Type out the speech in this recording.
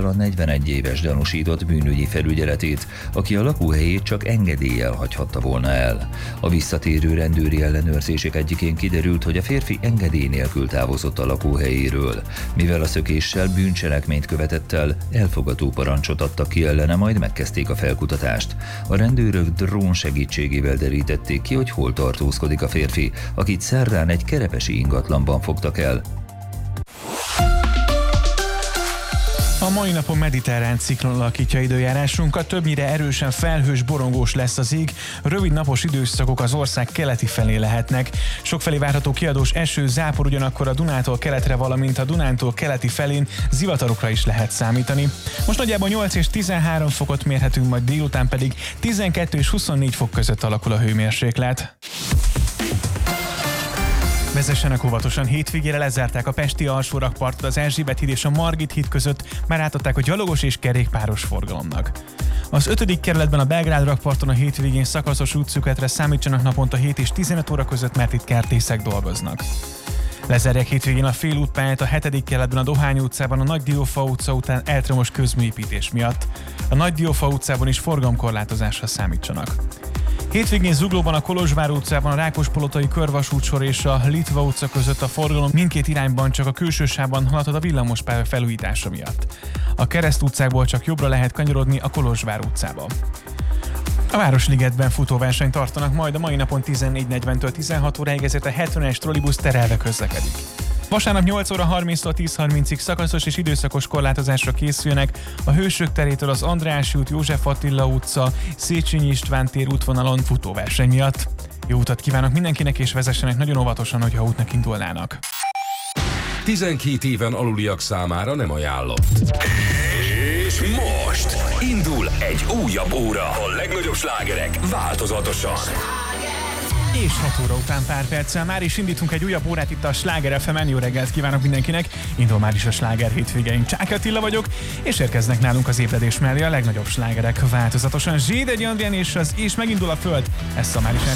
a 41 éves gyanúsított bűnügyi felügyeletét, aki a lakóhelyét csak engedéllyel hagyhatta volna el. A visszatérő rendőri ellenőrzések egyikén kiderült, hogy a férfi engedély nélkül távozott a lakóhelyéről. Mivel a szökéssel bűncselekményt követett el, elfogató parancsot adtak ki ellene, majd megkezdték a felkutatást. A rendőrök drón segítségével derítették ki, hogy hol tartózkodik a férfi, akit szerdán egy kerepesi ingatlanban fogtak el. A mai napon mediterrán ciklon alakítja időjárásunkat, többnyire erősen felhős, borongós lesz az ég, rövid napos időszakok az ország keleti felé lehetnek. Sokfelé várható kiadós eső, zápor, ugyanakkor a Dunától keletre, valamint a Dunántól keleti felén zivatarokra is lehet számítani. Most nagyjából 8 és 13 fokot mérhetünk, majd délután pedig 12 és 24 fok között alakul a hőmérséklet. Vezessenek óvatosan, hétvégére lezárták a pesti alsórakpartot az Erzsébet híd és a Margit híd között, már átadták a gyalogos és kerékpáros forgalomnak. Az 5. kerületben a Belgrád rakparton a hétvégén szakaszos útszűkületre számítsanak naponta 7 és 15 óra között, mert itt kertészek dolgoznak. Lezárják hétvégén a félútpályát a 7. kerületben a Dohány utcában a Nagy Diófa utca után elektromos közműépítés miatt. A Nagy Diófa utcában is forgalomkorlátozásra számítsanak. Hétvégén Zuglóban a Kolozsvár utcában a Rákospalotai körvasútsor és a Litva utca között a forgalom mindkét irányban csak a külső sávban haladhat a villamospálya felújítása miatt. A Kereszt utcából csak jobbra lehet kanyarodni a Kolozsvár utcába. A Városligetben futóversenyt tartanak majd a mai napon 14:40-től 16 óráig, ezért a 70-es trollibusz terelve közlekedik. Vasárnap 8 óra 30-tól 10:30-ig szakaszos és időszakos korlátozásra készüljenek a Hősök terétől az Andrássy út, József Attila utca, Széchenyi István tér útvonalon futóverseny miatt. Jó utat kívánok mindenkinek, és vezessenek nagyon óvatosan, hogyha útnak indulnának. 12 éven aluliak számára nem ajánlott. És most indul egy újabb óra. A legnagyobb slágerek változatosan. És 6 óra után pár perccel már is indítunk egy újabb órát itt a Sláger FM-en. Jó reggelt kívánok mindenkinek! Indul már is a sláger hétvégeink. Csáky Attila vagyok, és érkeznek nálunk az ébredés mellé a legnagyobb slágerek változatosan. Zsédegyi Andrián és megindul a föld. Ez a már is